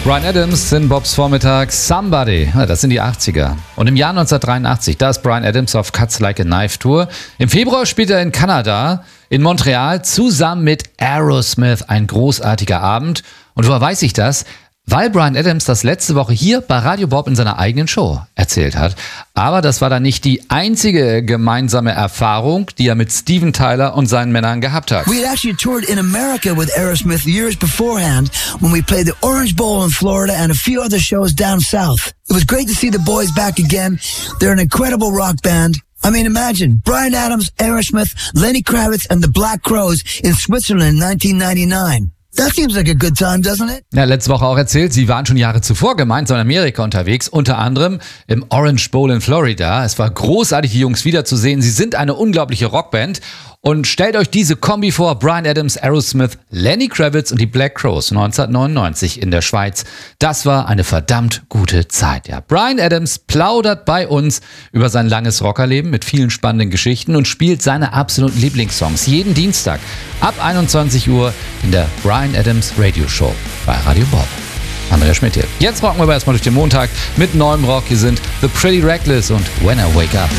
Bryan Adams in Bobs Vormittag, Somebody, das sind die 80er. Und im Jahr 1983, da ist Bryan Adams auf Cuts Like a Knife Tour. Im Februar spielt er in Kanada, in Montreal, zusammen mit Aerosmith, ein großartiger Abend. Und woher weiß ich das? Weil Bryan Adams das letzte Woche hier bei Radio Bob in seiner eigenen Show erzählt hat. Aber das war dann nicht die einzige gemeinsame Erfahrung, die er mit Steven Tyler und seinen Männern gehabt hat. We had actually toured in America with Aerosmith years beforehand when we played the Orange Bowl in Florida and a few other shows down south. It was great to see the boys back again. They're an incredible rock band. I mean, imagine Bryan Adams, Aerosmith, Lenny Kravitz and the Black Crowes in Switzerland in 1999. That seems like a good time, doesn't it? Ja, letzte Woche auch erzählt, sie waren schon Jahre zuvor gemeinsam in Amerika unterwegs, unter anderem im Orange Bowl in Florida. Es war großartig, die Jungs wiederzusehen. Sie sind eine unglaubliche Rockband. Und stellt euch diese Kombi vor, Bryan Adams, Aerosmith, Lenny Kravitz und die Black Crowes 1999 in der Schweiz. Das war eine verdammt gute Zeit. Ja, Bryan Adams plaudert bei uns über sein langes Rockerleben mit vielen spannenden Geschichten und spielt seine absoluten Lieblingssongs jeden Dienstag ab 21 Uhr in der Bryan Adams Radio Show bei Radio Bob. Andrea Schmidt hier. Jetzt rocken wir aber erstmal durch den Montag mit neuem Rock. Hier sind The Pretty Reckless und When I Wake Up.